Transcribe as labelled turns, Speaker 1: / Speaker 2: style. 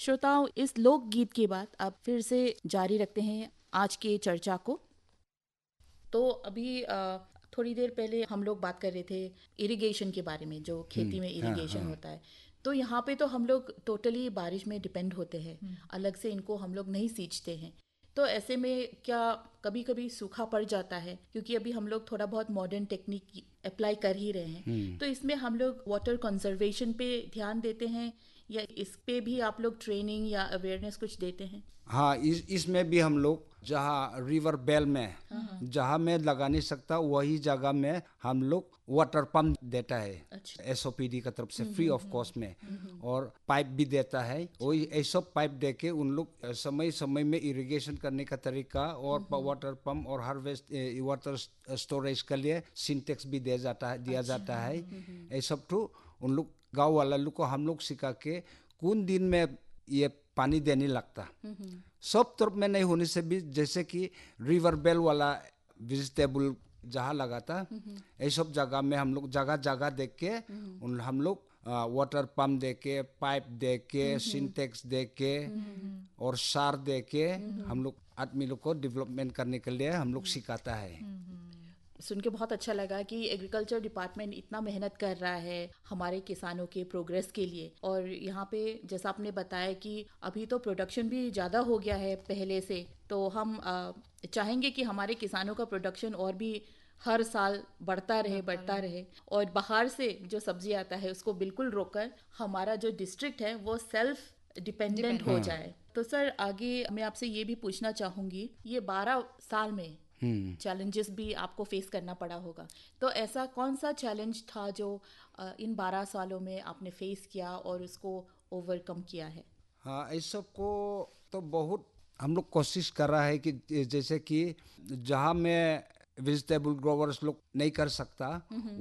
Speaker 1: श्रोताओं, इस लोकगीत के बाद अब फिर से जारी रखते हैं आज की चर्चा को। तो अभी थोड़ी देर पहले हम लोग बात कर रहे थे इरिगेशन के बारे में, जो खेती में
Speaker 2: हाँ
Speaker 1: इरिगेशन
Speaker 2: हाँ
Speaker 1: होता है। तो यहाँ पे तो हम लोग टोटली बारिश में डिपेंड होते हैं, अलग से इनको हम लोग नहीं सींचते हैं। तो ऐसे में क्या कभी कभी सूखा पड़ जाता है, क्योंकि अभी हम लोग थोड़ा बहुत मॉडर्न टेक्निक अप्लाई कर ही रहे हैं। तो इसमें हम लोग वाटर कंजर्वेशन पे ध्यान देते हैं, या इस पे भी आप लोग ट्रेनिंग या अवेयरनेस कुछ देते हैं?
Speaker 2: हाँ, इसमें भी हम लोग जहाँ रिवर बेल में जहाँ में लगा नहीं सकता वही जगह में हम लोग वाटर पंप देता है।
Speaker 1: अच्छा।
Speaker 2: एसओपीडी की तरफ से फ्री ऑफ कॉस्ट में, और पाइप भी देता है। वही ऐसा पाइप दे के उन लोग समय समय में इरिगेशन करने का तरीका और वाटर पंप और हार्वेस्ट वाटर स्टोरेज के लिए सिंटेक्स भी दिया जाता है। ये सब तो उन लोग गाँव वाला लोग को हम लोग सिखा के कौन दिन में ये पानी देने लगता। सब तरफ में नहीं होने से भी, जैसे कि रिवर बेल वाला वेजिटेबल जहाँ लगाता, ये सब जगह में हम लोग जगह जगह देख के हम लोग वाटर पंप दे के, पाइप दे के, सिंटेक्स दे के और सार दे के हम लोग आदमी लोग को डेवलपमेंट करने के लिए हम लोग सिखाता है।
Speaker 1: सुन के बहुत अच्छा लगा कि एग्रीकल्चर डिपार्टमेंट इतना मेहनत कर रहा है हमारे किसानों के प्रोग्रेस के लिए। और यहाँ पे जैसा आपने बताया कि अभी तो प्रोडक्शन भी ज़्यादा हो गया है पहले से, तो हम चाहेंगे कि हमारे किसानों का प्रोडक्शन और भी हर साल बढ़ता रहे, और बाहर से जो सब्जी आता है उसको बिल्कुल रोककर हमारा जो डिस्ट्रिक्ट है वो सेल्फ डिपेंडेंट हो जाए। तो सर, आगे मैं आपसे ये भी पूछना चाहूँगी, ये 12 साल में चैलेंजेस भी आपको फेस करना पड़ा होगा। तो ऐसा कौन सा चैलेंज था जो इन 12 सालों में आपने फेस किया और उसको ओवरकम किया है?
Speaker 2: हाँ, इस सब को तो बहुत हम लोग कोशिश कर रहा है कि जैसे कि जहाँ में वेजिटेबल ग्रोवर्स लोग नहीं कर सकता